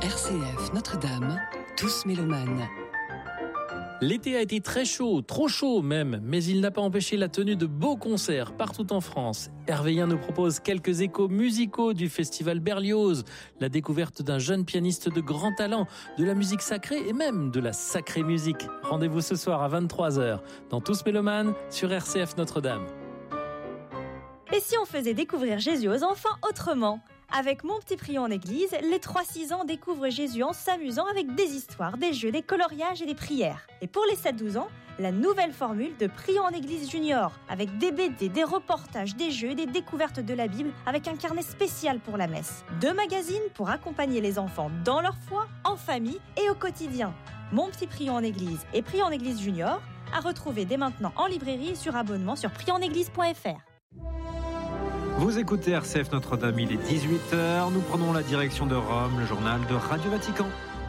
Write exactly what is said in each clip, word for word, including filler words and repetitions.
R C F Notre-Dame, tous mélomanes. L'été a été très chaud, trop chaud même, mais il n'a pas empêché la tenue de beaux concerts partout en France. Hervé Yen nous propose quelques échos musicaux du festival Berlioz, la découverte d'un jeune pianiste de grand talent, de la musique sacrée et même de la sacrée musique. Rendez-vous ce soir à vingt-trois heures dans Tous mélomanes sur R C F Notre-Dame. Et si on faisait découvrir Jésus aux enfants autrement ? Avec Mon Petit Prion en Église, les trois six ans découvrent Jésus en s'amusant avec des histoires, des jeux, des coloriages et des prières. Et pour les sept douze ans, la nouvelle formule de Prion en Église Junior, avec des B D, des reportages, des jeux et des découvertes de la Bible, avec un carnet spécial pour la messe. Deux magazines pour accompagner les enfants dans leur foi, en famille et au quotidien. Mon Petit Prion en Église et Prion en Église Junior, à retrouver dès maintenant en librairie et sur abonnement sur prion en église point f r. Vous écoutez R C F Notre-Dame, il est dix-huit heures. Nous prenons la direction de Rome, le journal de Radio Vatican.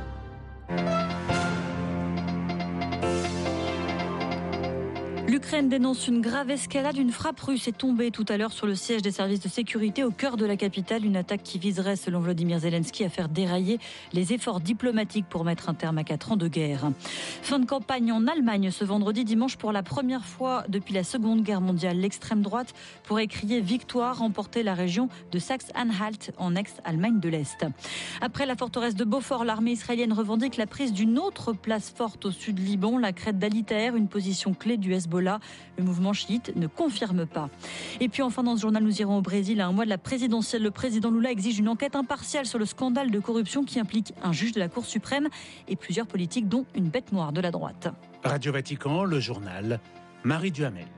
L'Ukraine dénonce une grave escalade. Une frappe russe est tombée tout à l'heure sur le siège des services de sécurité au cœur de la capitale. Une attaque qui viserait, selon Volodymyr Zelensky, à faire dérailler les efforts diplomatiques pour mettre un terme à quatre ans de guerre. Fin de campagne en Allemagne ce vendredi dimanche pour la première fois depuis la Seconde Guerre mondiale. L'extrême droite pourrait crier victoire, remporter la région de Saxe-Anhalt en ex-Allemagne de l'Est. Après la forteresse de Beaufort, l'armée israélienne revendique la prise d'une autre place forte au sud Liban, la crête d'Ali Taher, une position clé du Hezbollah. Le mouvement chiite ne confirme pas. Et puis enfin, dans ce journal, nous irons au Brésil. À un mois de la présidentielle, le président Lula exige une enquête impartiale sur le scandale de corruption qui implique un juge de la Cour suprême et plusieurs politiques, dont une bête noire de la droite. Radio Vatican, le journal, Marie Duhamel.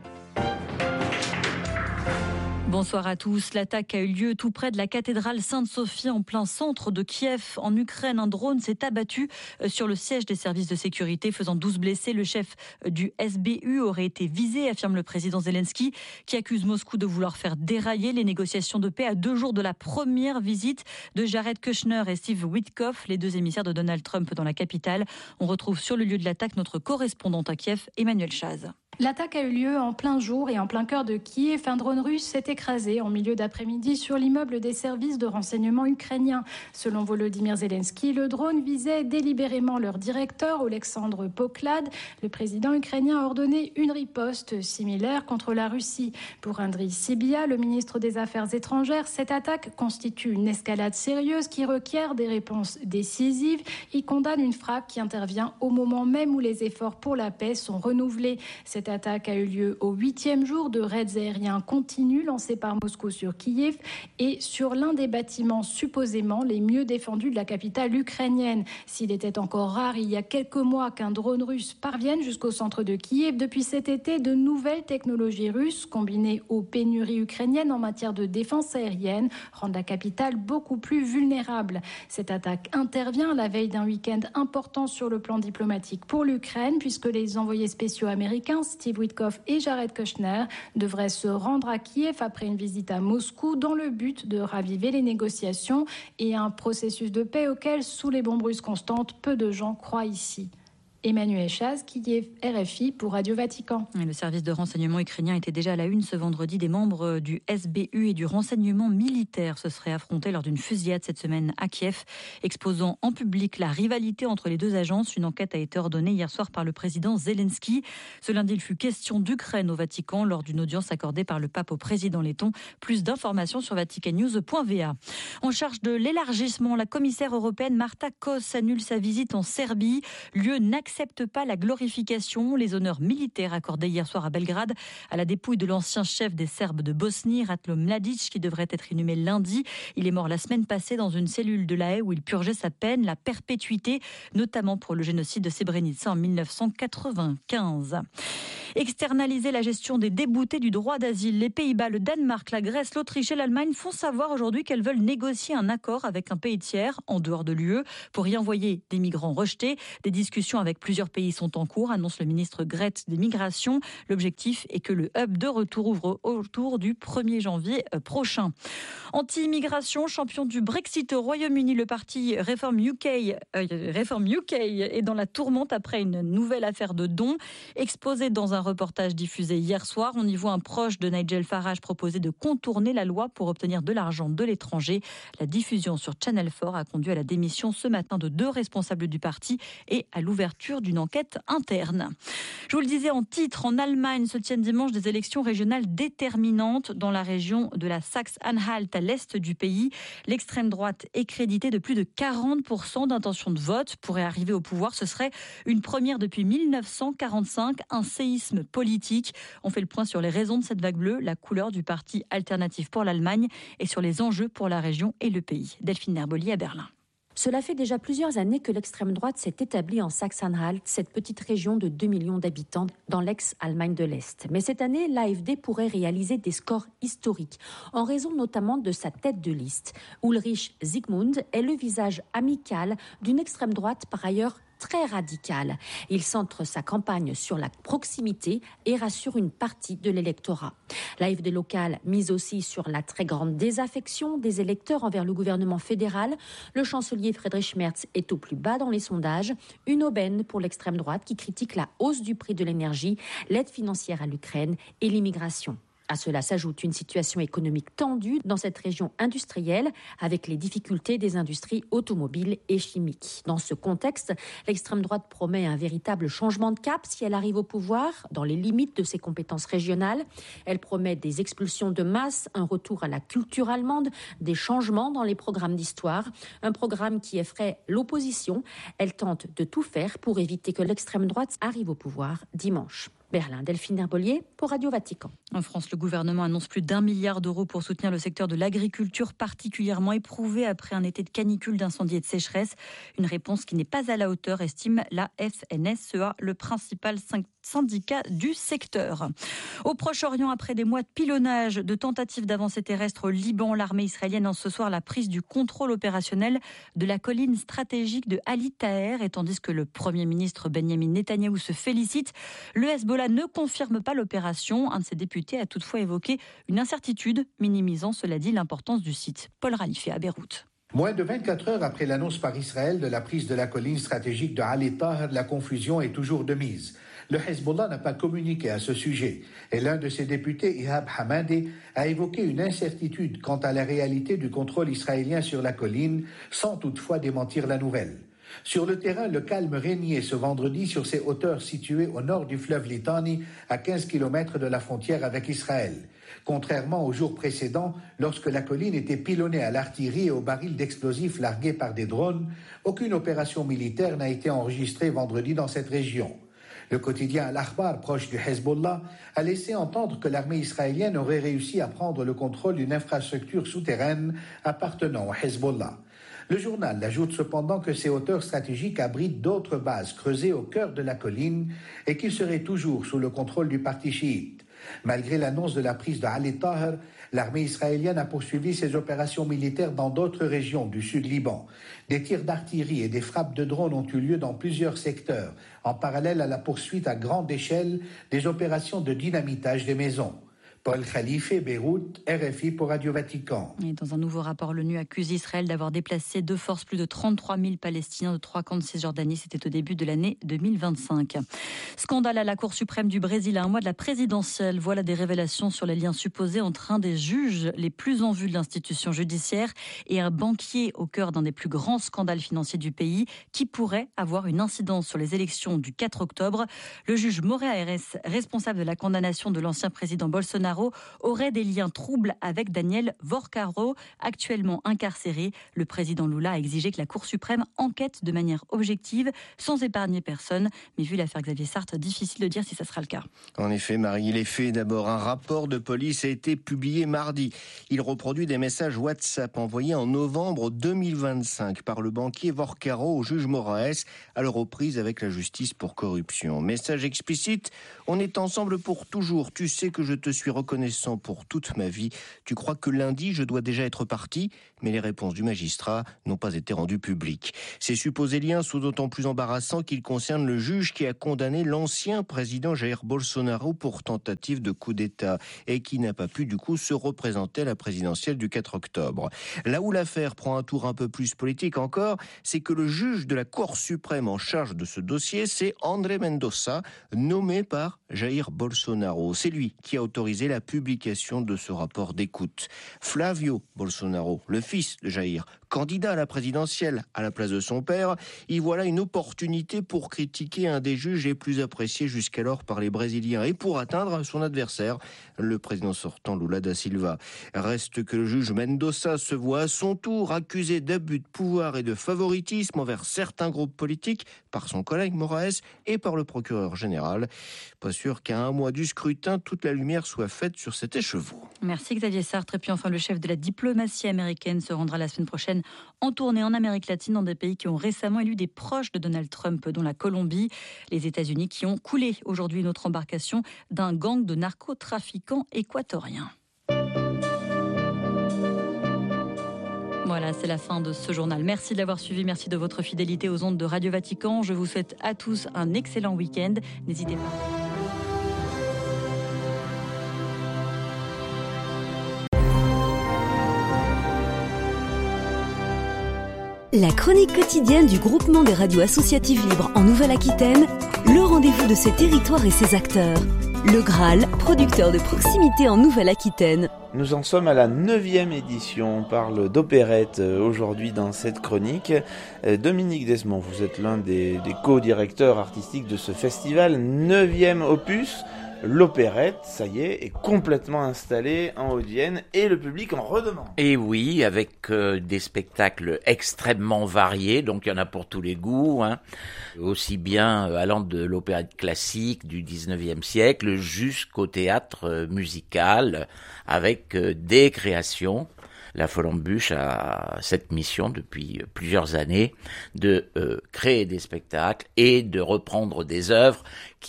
Bonsoir à tous. L'attaque a eu lieu tout près de la cathédrale Sainte-Sophie, en plein centre de Kiev, en Ukraine. Un drone s'est abattu sur le siège des services de sécurité, faisant douze blessés. Le chef du S B U aurait été visé, affirme le président Zelensky, qui accuse Moscou de vouloir faire dérailler les négociations de paix à deux jours de la première visite de Jared Kushner et Steve Witkoff, les deux émissaires de Donald Trump dans la capitale. On retrouve sur le lieu de l'attaque notre correspondante à Kiev, Emmanuel Chaz. L'attaque a eu lieu en plein jour et en plein cœur de Kiev. Un drone russe s'est écrasé en milieu d'après-midi sur l'immeuble des services de renseignement ukrainiens. Selon Volodymyr Zelensky, le drone visait délibérément leur directeur, Oleksandr Poklad. Le président ukrainien a ordonné une riposte similaire contre la Russie. Pour Andriy Sybiha, le ministre des Affaires étrangères, cette attaque constitue une escalade sérieuse qui requiert des réponses décisives. Il condamne une frappe qui intervient au moment même où les efforts pour la paix sont renouvelés. Cette attaque a eu lieu au huitième jour de raids aériens continus lancés par Moscou sur Kiev et sur l'un des bâtiments supposément les mieux défendus de la capitale ukrainienne. S'il était encore rare il y a quelques mois qu'un drone russe parvienne jusqu'au centre de Kiev, depuis cet été, de nouvelles technologies russes combinées aux pénuries ukrainiennes en matière de défense aérienne rendent la capitale beaucoup plus vulnérable. Cette attaque intervient à la veille d'un week-end important sur le plan diplomatique pour l'Ukraine, puisque les envoyés spéciaux américains Steve Witkoff et Jared Kushner devraient se rendre à Kiev après une visite à Moscou dans le but de raviver les négociations et un processus de paix auquel, sous les bombes russes constantes, peu de gens croient ici. Emmanuel Chaz, Kiev, R F I pour Radio Vatican. Le service de renseignement ukrainien était déjà à la une ce vendredi. Des membres du S B U et du renseignement militaire se seraient affrontés lors d'une fusillade cette semaine à Kiev, exposant en public la rivalité entre les deux agences. Une enquête a été ordonnée hier soir par le président Zelensky. Ce lundi, il fut question d'Ukraine au Vatican lors d'une audience accordée par le pape au président letton. Plus d'informations sur vatican news point v a. En charge de l'élargissement, la commissaire européenne Marta Kos annule sa visite en Serbie. Lieu n'accepte pas la glorification. Les honneurs militaires accordés hier soir à Belgrade à la dépouille de l'ancien chef des Serbes de Bosnie, Ratko Mladic, qui devrait être inhumé lundi. Il est mort la semaine passée dans une cellule de La Haye où il purgeait sa peine, la perpétuité, notamment pour le génocide de Srebrenica en mille neuf cent quatre-vingt-quinze. Externaliser la gestion des déboutés du droit d'asile. Les Pays-Bas, le Danemark, la Grèce, l'Autriche et l'Allemagne font savoir aujourd'hui qu'elles veulent négocier un accord avec un pays tiers en dehors de l'U E pour y envoyer des migrants rejetés. Des discussions avec avec plusieurs pays sont en cours, annonce le ministre Grete des Migrations. L'objectif est que le hub de retour ouvre autour du premier janvier prochain. Anti-immigration, champion du Brexit au Royaume-Uni, le parti Reform U K, euh, Reform U K est dans la tourmente après une nouvelle affaire de dons. Exposé dans un reportage diffusé hier soir, on y voit un proche de Nigel Farage proposer de contourner la loi pour obtenir de l'argent de l'étranger. La diffusion sur Channel quatre a conduit à la démission ce matin de deux responsables du parti et à l'ouverture d'une enquête interne. Je vous le disais en titre, en Allemagne se tiennent dimanche des élections régionales déterminantes dans la région de la Saxe-Anhalt à l'est du pays. L'extrême droite est créditée de plus de quarante pour cent d'intention de vote. Pourrait arriver au pouvoir, ce serait une première depuis mille neuf cent quarante-cinq, un séisme politique. On fait le point sur les raisons de cette vague bleue, la couleur du parti alternatif pour l'Allemagne et sur les enjeux pour la région et le pays. Delphine Herboli à Berlin. Cela fait déjà plusieurs années que l'extrême droite s'est établie en Saxe-Anhalt, cette petite région de deux millions d'habitants dans l'ex-Allemagne de l'Est. Mais cette année, l'A F D pourrait réaliser des scores historiques, en raison notamment de sa tête de liste. Ulrich Zygmunt est le visage amical d'une extrême droite par ailleurs très radical. Il centre sa campagne sur la proximité et rassure une partie de l'électorat. L'A F D locale mise aussi sur la très grande désaffection des électeurs envers le gouvernement fédéral. Le chancelier Friedrich Merz est au plus bas dans les sondages. Une aubaine pour l'extrême droite qui critique la hausse du prix de l'énergie, l'aide financière à l'Ukraine et l'immigration. À cela s'ajoute une situation économique tendue dans cette région industrielle avec les difficultés des industries automobiles et chimiques. Dans ce contexte, l'extrême droite promet un véritable changement de cap si elle arrive au pouvoir, dans les limites de ses compétences régionales. Elle promet des expulsions de masse, un retour à la culture allemande, des changements dans les programmes d'histoire, un programme qui effraie l'opposition. Elle tente de tout faire pour éviter que l'extrême droite arrive au pouvoir dimanche. Berlin, Delphine Herbolier pour Radio Vatican. En France, le gouvernement annonce plus d'un milliard d'euros pour soutenir le secteur de l'agriculture particulièrement éprouvé après un été de canicule, d'incendie et de sécheresse. Une réponse qui n'est pas à la hauteur, estime la F N S E A, le principal syndicat du secteur. Au Proche-Orient, après des mois de pilonnage, de tentatives d'avancée terrestre au Liban, l'armée israélienne annonce ce soir la prise du contrôle opérationnel de la colline stratégique de Ali Taher. Et tandis que le Premier ministre Benyamin Netanyahou se félicite, le Hezbollah ne confirme pas l'opération. Un de ses députés a toutefois évoqué une incertitude, minimisant, cela dit, l'importance du site. Paul Ralifé à Beyrouth. Moins de vingt-quatre heures après l'annonce par Israël de la prise de la colline stratégique de Ali Taher, la confusion est toujours de mise. Le Hezbollah n'a pas communiqué à ce sujet et l'un de ses députés, Ihab Hamadi, a évoqué une incertitude quant à la réalité du contrôle israélien sur la colline, sans toutefois démentir la nouvelle. Sur le terrain, le calme régnait ce vendredi sur ces hauteurs situées au nord du fleuve Litani, à quinze kilomètres de la frontière avec Israël. Contrairement aux jours précédents, lorsque la colline était pilonnée à l'artillerie et aux barils d'explosifs largués par des drones, aucune opération militaire n'a été enregistrée vendredi dans cette région. Le quotidien Al-Akhbar, proche du Hezbollah, a laissé entendre que l'armée israélienne aurait réussi à prendre le contrôle d'une infrastructure souterraine appartenant au Hezbollah. Le journal ajoute cependant que ces hauteurs stratégiques abritent d'autres bases creusées au cœur de la colline et qui seraient toujours sous le contrôle du parti chiite. Malgré l'annonce de la prise de Ali Taher, l'armée israélienne a poursuivi ses opérations militaires dans d'autres régions du sud Liban. Des tirs d'artillerie et des frappes de drones ont eu lieu dans plusieurs secteurs, en parallèle à la poursuite à grande échelle des opérations de dynamitage des maisons. Paul Khalife, Beyrouth, R F I pour Radio Vatican. Et dans un nouveau rapport, l'ONU accuse Israël d'avoir déplacé de force plus de trente-trois mille Palestiniens de trois camps de Cisjordanie. C'était au début de l'année deux mille vingt-cinq. Scandale à la Cour suprême du Brésil à un mois de la présidentielle. Voilà des révélations sur les liens supposés entre un des juges les plus en vue de l'institution judiciaire et un banquier au cœur d'un des plus grands scandales financiers du pays qui pourrait avoir une incidence sur les élections du quatre octobre. Le juge Moreira Ayres, responsable de la condamnation de l'ancien président Bolsonaro, aurait des liens troubles avec Daniel Vorcaro, actuellement incarcéré. Le président Lula a exigé que la Cour suprême enquête de manière objective, sans épargner personne. Mais vu l'affaire Xavier Sartre, difficile de dire si ça sera le cas. En effet, Marie, les faits, d'abord, un rapport de police a été publié mardi. Il reproduit des messages WhatsApp envoyés en novembre deux mille vingt-cinq par le banquier Vorcaro au juge Moraes, à leur reprise avec la justice pour corruption. Message explicite: on est ensemble pour toujours. Tu sais que je te suis reconnaissant pour toute ma vie. Tu crois que lundi, je dois déjà être parti ? Mais les réponses du magistrat n'ont pas été rendues publiques. Ces supposés liens sont d'autant plus embarrassants qu'ils concernent le juge qui a condamné l'ancien président Jair Bolsonaro pour tentative de coup d'État et qui n'a pas pu du coup se représenter à la présidentielle du quatre octobre. Là où l'affaire prend un tour un peu plus politique encore, c'est que le juge de la Cour suprême en charge de ce dossier, c'est André Mendonça, nommé par Jair Bolsonaro. C'est lui qui a autorisé la publication de ce rapport d'écoute. Flávio Bolsonaro, le fils de Jair, candidat à la présidentielle à la place de son père, y voilà une opportunité pour critiquer un des juges les plus appréciés jusqu'alors par les Brésiliens et pour atteindre son adversaire, le président sortant Lula da Silva. Reste que le juge Mendonça se voit à son tour accusé d'abus de pouvoir et de favoritisme envers certains groupes politiques par son collègue Moraes et par le procureur général. Pas sûr qu'à un mois du scrutin, toute la lumière soit faite sur cet écheveau. Merci Xavier Sartre. Et puis enfin, le chef de la diplomatie américaine se rendra la semaine prochaine en tournée en Amérique latine dans des pays qui ont récemment élu des proches de Donald Trump, dont la Colombie, les États-Unis qui ont coulé aujourd'hui une autre embarcation d'un gang de narcotrafiquants équatoriens. Voilà, c'est la fin de ce journal. Merci de l'avoir suivi, merci de votre fidélité aux ondes de Radio Vatican. Je vous souhaite à tous un excellent week-end. N'hésitez pas. La chronique quotidienne du groupement des radios associatives libres en Nouvelle-Aquitaine, le rendez-vous de ses territoires et ses acteurs. Le Graal, producteur de proximité en Nouvelle-Aquitaine. Nous en sommes à la neuvième édition. On parle d'opérette aujourd'hui dans cette chronique. Dominique Desmond, vous êtes l'un des, des co-directeurs artistiques de ce festival. Neuvième opus. L'opérette, ça y est, est complètement installée en Haute-Vienne et le public en redemande. Et oui, avec euh, des spectacles extrêmement variés, donc il y en a pour tous les goûts, hein. Aussi bien euh, allant de l'opérette classique du dix-neuvième siècle jusqu'au théâtre euh, musical, avec euh, des créations. La Folle-en-Bûche a cette mission depuis plusieurs années de euh, créer des spectacles et de reprendre des œuvres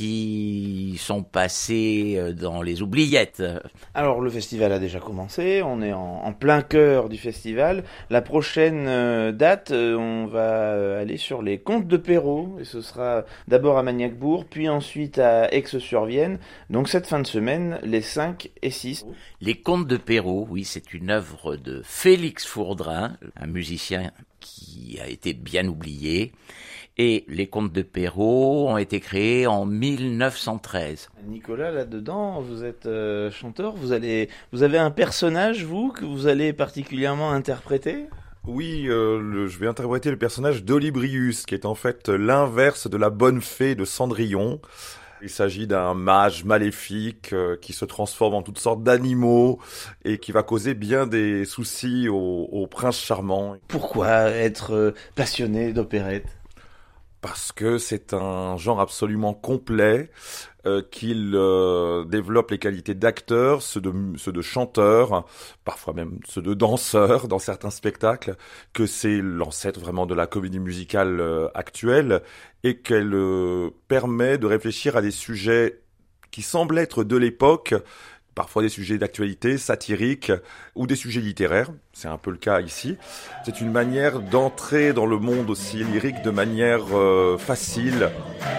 qui sont passées dans les oubliettes. Alors le festival a déjà commencé, on est en, en plein cœur du festival. La prochaine euh, date, euh, on va aller sur les Contes de Perrault, et ce sera d'abord à Magnac-Bourg, puis ensuite à Aix-sur-Vienne. Donc cette fin de semaine, les cinq et six. Les Contes de Perrault, oui, c'est une œuvre de Félix Fourdrin, un musicien qui a été bien oublié. Et les Contes de Perrault ont été créés en mille neuf cent treize. Nicolas, là-dedans, vous êtes euh, chanteur, vous, allez, vous avez un personnage, vous, que vous allez particulièrement interpréter ? Oui, euh, le, je vais interpréter le personnage d'Olybrius, qui est en fait l'inverse de la bonne fée de Cendrillon. Il s'agit d'un mage maléfique euh, qui se transforme en toutes sortes d'animaux et qui va causer bien des soucis au, au prince charmant. Pourquoi être euh, passionné d'opérette ? Parce que c'est un genre absolument complet, euh, qu'il euh, développe les qualités d'acteur, ceux de, ceux de chanteur, parfois même ceux de danseur dans certains spectacles, que c'est l'ancêtre vraiment de la comédie musicale euh, actuelle, et qu'elle euh, permet de réfléchir à des sujets qui semblent être de l'époque, parfois des sujets d'actualité, satiriques, ou des sujets littéraires, c'est un peu le cas ici. C'est une manière d'entrer dans le monde aussi lyrique de manière euh, facile.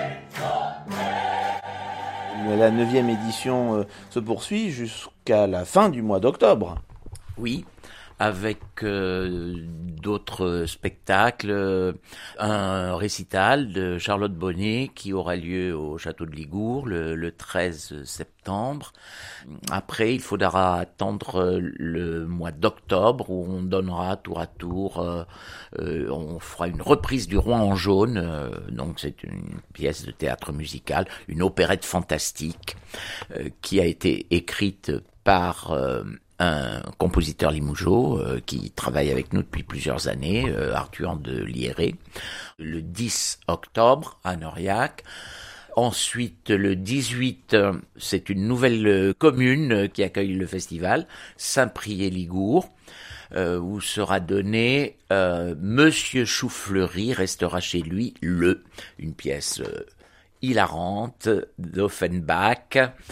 La neuvième édition euh, se poursuit jusqu'à la fin du mois d'octobre. Oui, avec euh, d'autres spectacles, euh, un récital de Charlotte Bonnet qui aura lieu au Château de Ligours le, le treize septembre. Après, il faudra attendre le mois d'octobre où on donnera tour à tour, euh, euh, on fera une reprise du Roi en jaune, euh, donc c'est une pièce de théâtre musical, une opérette fantastique euh, qui a été écrite par euh, un compositeur limougeaud euh, qui travaille avec nous depuis plusieurs années, euh, Arthur de Lierré, le dix octobre à Noriac. Ensuite, le dix-huit, c'est une nouvelle commune qui accueille le festival, Saint-Priest-Ligours, euh, où sera donné euh, Monsieur Choufleury restera chez lui le, une pièce euh, hilarante d'Offenbach.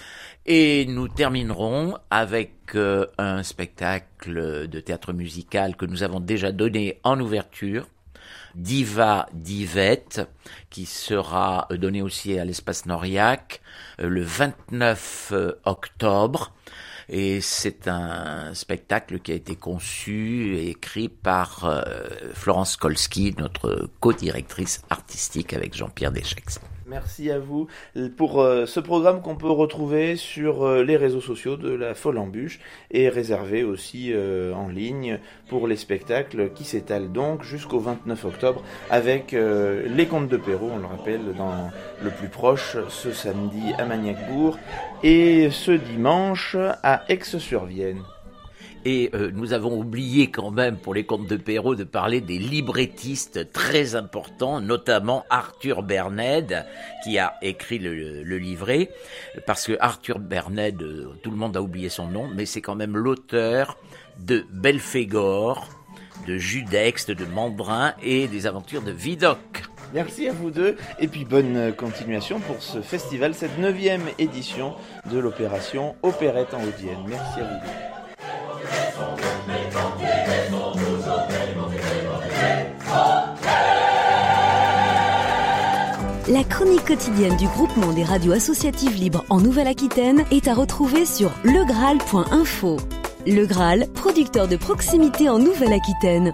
Et nous terminerons avec euh, un spectacle de théâtre musical que nous avons déjà donné en ouverture, Diva d'Yvette, qui sera donné aussi à l'Espace Noriac euh, le vingt-neuf octobre. Et c'est un spectacle qui a été conçu et écrit par euh, Florence Kolski, notre co-directrice artistique avec Jean-Pierre Deschex. Merci à vous pour euh, ce programme qu'on peut retrouver sur euh, les réseaux sociaux de la Folle Embûche et réservé aussi euh, en ligne pour les spectacles qui s'étalent donc jusqu'au vingt-neuf octobre avec euh, les Contes de Perrault, on le rappelle, dans le plus proche, ce samedi à Magnac-Bourg et ce dimanche à Aix-sur-Vienne. Et euh, nous avons oublié quand même, pour les Contes de Perrault, de parler des librettistes très importants, notamment Arthur Berned, qui a écrit le, le livret, parce que Arthur Berned, euh, tout le monde a oublié son nom, mais c'est quand même l'auteur de Belphégor, de Judex, de Mandrin et des aventures de Vidocq. Merci à vous deux, et puis bonne continuation pour ce festival, cette neuvième édition de l'opération Opérette en Haute-Vienne. Merci à vous deux. La chronique quotidienne du groupement des radios associatives libres en Nouvelle-Aquitaine est à retrouver sur le graal point info. Le Graal, producteur de proximité en Nouvelle-Aquitaine.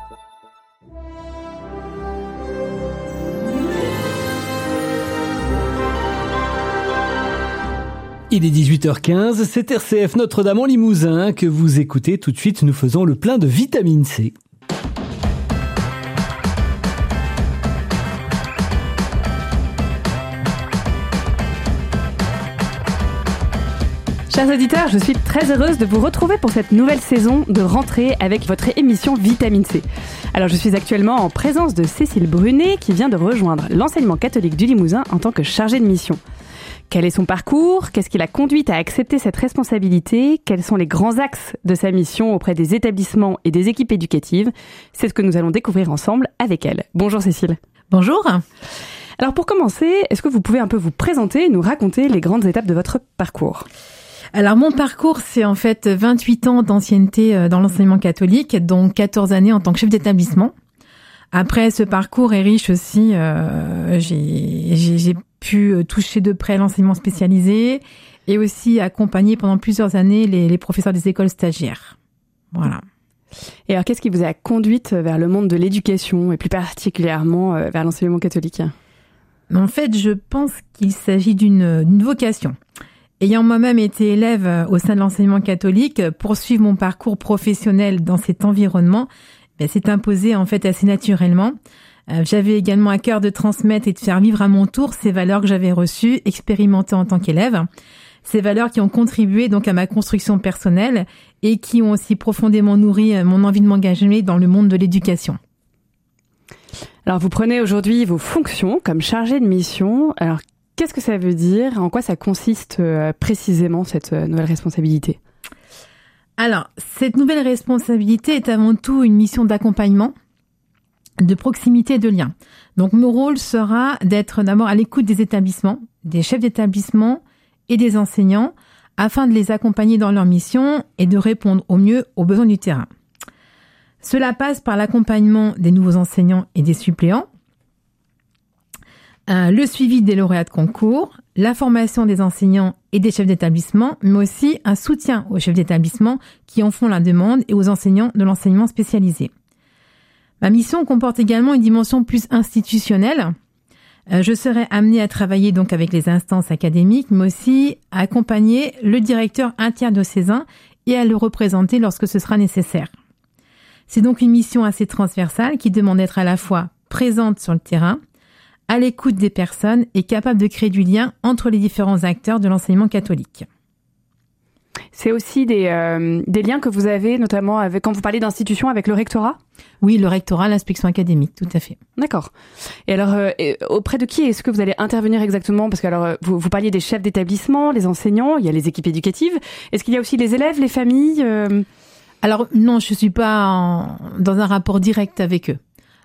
Il est dix-huit heures quinze, c'est R C F Notre-Dame en Limousin que vous écoutez. Tout de suite, nous faisons le plein de vitamine C. Chers auditeurs, je suis très heureuse de vous retrouver pour cette nouvelle saison de rentrée avec votre émission Vitamine C. Alors je suis actuellement en présence de Cécile Brunet qui vient de rejoindre l'enseignement catholique du Limousin en tant que chargée de mission. Quel est son parcours? Qu'est-ce qui l'a conduite à accepter cette responsabilité? Quels sont les grands axes de sa mission auprès des établissements et des équipes éducatives? C'est ce que nous allons découvrir ensemble avec elle. Bonjour Cécile. Bonjour. Alors pour commencer, est-ce que vous pouvez un peu vous présenter et nous raconter les grandes étapes de votre parcours? Alors mon parcours, c'est en fait vingt-huit ans d'ancienneté dans l'enseignement catholique, dont quatorze années en tant que chef d'établissement. Après, ce parcours est riche aussi. Euh, j'ai, j'ai, j'ai pu toucher de près l'enseignement spécialisé et aussi accompagner pendant plusieurs années les, les professeurs des écoles stagiaires. Voilà. Et alors, qu'est-ce qui vous a conduite vers le monde de l'éducation et plus particulièrement vers l'enseignement catholique? En fait, je pense qu'il s'agit d'une, d'une vocation. Ayant moi-même été élève au sein de l'enseignement catholique, poursuivre mon parcours professionnel dans cet environnement, ben, s'est imposé en fait assez naturellement. Euh, j'avais également à cœur de transmettre et de faire vivre à mon tour ces valeurs que j'avais reçues, expérimentées en tant qu'élève. Ces valeurs qui ont contribué donc à ma construction personnelle et qui ont aussi profondément nourri mon envie de m'engager dans le monde de l'éducation. Alors vous prenez aujourd'hui vos fonctions comme chargée de mission. Alors qu'est-ce que ça veut dire? En quoi ça consiste euh, précisément cette euh, nouvelle responsabilité? Alors, cette nouvelle responsabilité est avant tout une mission d'accompagnement, de proximité et de lien. Donc, mon rôle sera d'être d'abord à l'écoute des établissements, des chefs d'établissement et des enseignants, afin de les accompagner dans leur mission et de répondre au mieux aux besoins du terrain. Cela passe par l'accompagnement des nouveaux enseignants et des suppléants, Euh, le suivi des lauréats de concours, la formation des enseignants et des chefs d'établissement, mais aussi un soutien aux chefs d'établissement qui en font la demande et aux enseignants de l'enseignement spécialisé. Ma mission comporte également une dimension plus institutionnelle. Euh, je serai amenée à travailler donc avec les instances académiques, mais aussi à accompagner le directeur interdiocésain et à le représenter lorsque ce sera nécessaire. C'est donc une mission assez transversale qui demande d'être à la fois présente sur le terrain, à l'écoute des personnes et capable de créer du lien entre les différents acteurs de l'enseignement catholique. C'est aussi des, euh, des liens que vous avez, notamment avec, quand vous parlez d'institutions, avec le rectorat? Oui, le rectorat, l'inspection académique, tout à fait. D'accord. Et alors, euh, et auprès de qui est-ce que vous allez intervenir exactement? Parce que alors, vous, vous parliez des chefs d'établissement, les enseignants, il y a les équipes éducatives. Est-ce qu'il y a aussi les élèves, les familles? euh... Alors non, je suis pas en, dans un rapport direct avec eux.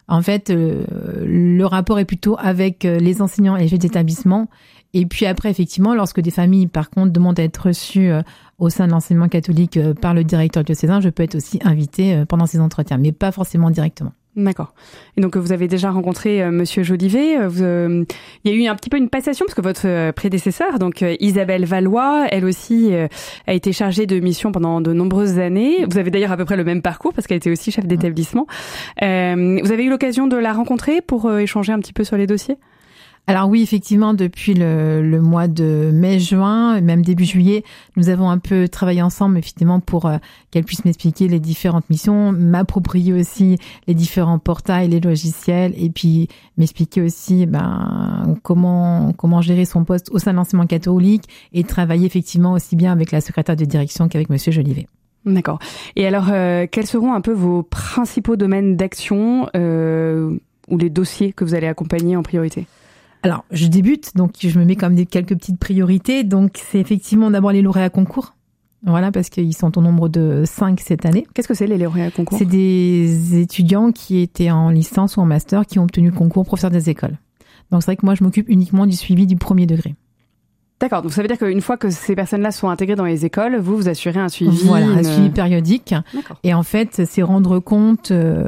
En fait, euh, le rapport est plutôt avec les enseignants et les chefs d'établissement. Et puis après, effectivement, lorsque des familles, par contre, demandent à être reçues euh, au sein de l'enseignement catholique euh, par le directeur diocésain, je peux être aussi invitée euh, pendant ces entretiens, mais pas forcément directement. D'accord. Et donc, vous avez déjà rencontré euh, Monsieur Jolivet. Euh, vous, euh, il y a eu un petit peu une passation, parce que votre euh, prédécesseur, donc euh, Isabelle Valois, elle aussi euh, a été chargée de mission pendant de nombreuses années. Vous avez d'ailleurs à peu près le même parcours, parce qu'elle était aussi chef d'établissement. Euh, vous avez eu l'occasion de la rencontrer pour euh, échanger un petit peu sur les dossiers ? Alors oui, effectivement, depuis le, le mois de mai-juin, même début juillet, nous avons un peu travaillé ensemble, effectivement, pour euh, qu'elle puisse m'expliquer les différentes missions, m'approprier aussi les différents portails, les logiciels, et puis m'expliquer aussi ben, comment comment gérer son poste au sein de l'enseignement catholique et travailler effectivement aussi bien avec la secrétaire de direction qu'avec Monsieur Jolivet. D'accord. Et alors, euh, quels seront un peu vos principaux domaines d'action euh, ou les dossiers que vous allez accompagner en priorité ? Alors, je débute, donc je me mets comme des quelques petites priorités. Donc, c'est effectivement d'abord les lauréats concours. Voilà, parce qu'ils sont au nombre de cinq cette année. Qu'est-ce que c'est les lauréats concours ? C'est des étudiants qui étaient en licence ou en master qui ont obtenu le concours professeur des écoles. Donc, c'est vrai que moi, je m'occupe uniquement du suivi du premier degré. D'accord, donc ça veut dire qu'une fois que ces personnes-là sont intégrées dans les écoles, vous, vous assurez un suivi... Voilà, une... un suivi périodique. D'accord. Et en fait, c'est rendre compte euh,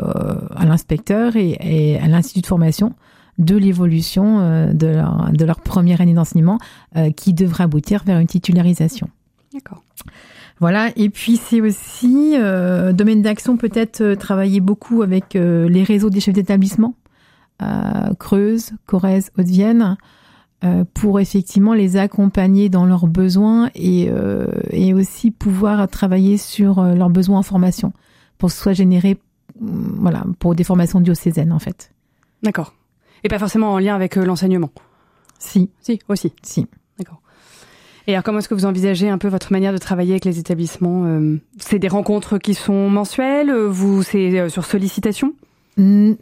à l'inspecteur et, et à l'institut de formation de l'évolution euh, de, leur, de leur première année d'enseignement euh, qui devrait aboutir vers une titularisation. D'accord. Voilà, et puis c'est aussi, euh, domaine d'action, peut-être euh, travailler beaucoup avec euh, les réseaux des chefs d'établissement, euh, Creuse, Corrèze, Haute-Vienne, euh, pour effectivement les accompagner dans leurs besoins et, euh, et aussi pouvoir travailler sur euh, leurs besoins en formation, pour que ce soit généré euh, voilà, pour des formations diocésaines en fait. D'accord. Et pas forcément en lien avec euh, l'enseignement. Si. Si, aussi. Si. D'accord. Et alors, comment est-ce que vous envisagez un peu votre manière de travailler avec les établissements ? euh, C'est des rencontres qui sont mensuelles ? Vous, c'est euh, sur sollicitation ? Dans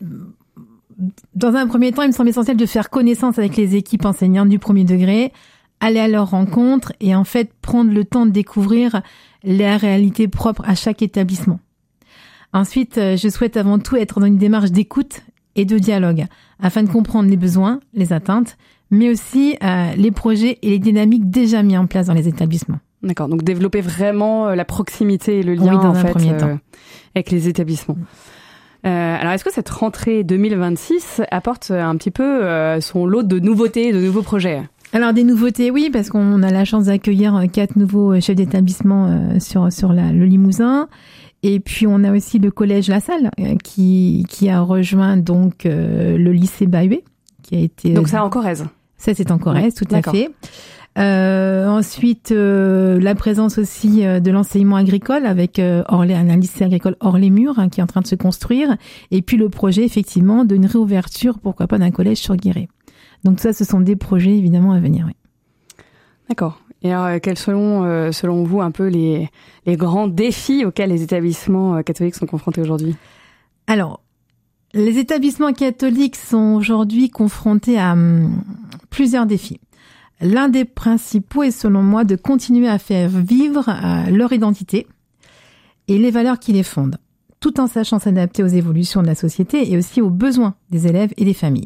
un premier temps, il me semble essentiel de faire connaissance avec les équipes enseignantes du premier degré, aller à leur rencontre et en fait prendre le temps de découvrir la réalité propre à chaque établissement. Ensuite, je souhaite avant tout être dans une démarche d'écoute et de dialogue, afin de comprendre les besoins, les attentes, mais aussi euh, les projets et les dynamiques déjà mis en place dans les établissements. D'accord, donc développer vraiment euh, la proximité et le lien oui, dans en un fait, premier euh, temps. avec les établissements. Euh, alors, est-ce que cette rentrée deux mille vingt-six apporte un petit peu euh, son lot de nouveautés, de nouveaux projets ? Alors des nouveautés, oui, parce qu'on a la chance d'accueillir quatre nouveaux chefs d'établissement euh, sur sur la, le Limousin. Et puis on a aussi le collège La Salle euh, qui qui a rejoint donc euh, le lycée Bahuet, qui a été donc ça en Corrèze. Ça c'est en Corrèze, oui, tout à fait. Euh, ensuite euh, la présence aussi euh, de l'enseignement agricole avec euh, Orlé, un lycée agricole Orlé-Mur hein, qui est en train de se construire. Et puis le projet effectivement d'une réouverture, pourquoi pas, d'un collège sur Guéret. Donc ça, ce sont des projets évidemment à venir. Oui. D'accord. Et alors, quels sont, euh, selon vous, un peu les, les grands défis auxquels les établissements euh, catholiques sont confrontés aujourd'hui ? Alors, les établissements catholiques sont aujourd'hui confrontés à hum, plusieurs défis. L'un des principaux est, selon moi, de continuer à faire vivre euh, leur identité et les valeurs qui les fondent, tout en sachant s'adapter aux évolutions de la société et aussi aux besoins des élèves et des familles.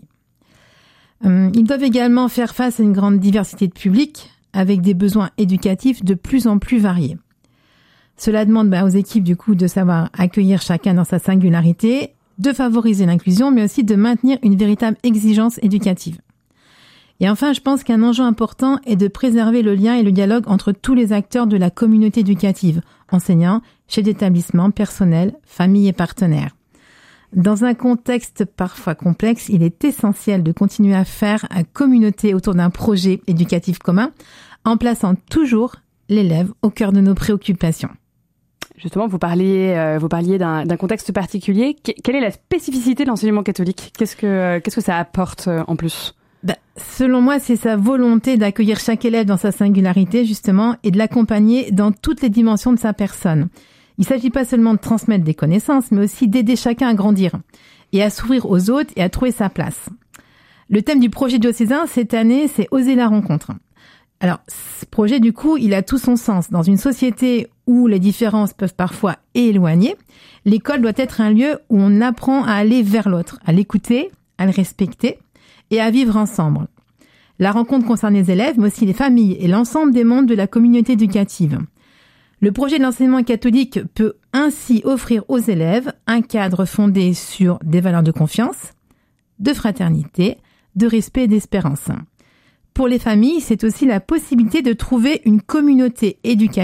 Hum, ils doivent également faire face à une grande diversité de publics, avec des besoins éducatifs de plus en plus variés. Cela demande bah, aux équipes du coup de savoir accueillir chacun dans sa singularité, de favoriser l'inclusion, mais aussi de maintenir une véritable exigence éducative. Et enfin, je pense qu'un enjeu important est de préserver le lien et le dialogue entre tous les acteurs de la communauté éducative, enseignants, chefs d'établissement, personnel, familles et partenaires. Dans un contexte parfois complexe, il est essentiel de continuer à faire une communauté autour d'un projet éducatif commun, en plaçant toujours l'élève au cœur de nos préoccupations. Justement, vous parliez, euh, vous parliez d'un, d'un contexte particulier. Qu- quelle est la spécificité de l'enseignement catholique ? Qu'est-ce que, qu'est-ce que ça apporte euh, en plus ? Ben, selon moi, c'est sa volonté d'accueillir chaque élève dans sa singularité, justement, et de l'accompagner dans toutes les dimensions de sa personne. Il ne s'agit pas seulement de transmettre des connaissances, mais aussi d'aider chacun à grandir et à s'ouvrir aux autres et à trouver sa place. Le thème du projet diocésain cette année, c'est « Oser la rencontre ». Alors, ce projet, du coup, il a tout son sens. Dans une société où les différences peuvent parfois éloigner, l'école doit être un lieu où on apprend à aller vers l'autre, à l'écouter, à le respecter et à vivre ensemble. La rencontre concerne les élèves, mais aussi les familles et l'ensemble des membres de la communauté éducative. Le projet de l'enseignement catholique peut ainsi offrir aux élèves un cadre fondé sur des valeurs de confiance, de fraternité, de respect et d'espérance. Pour les familles, c'est aussi la possibilité de trouver une communauté éducative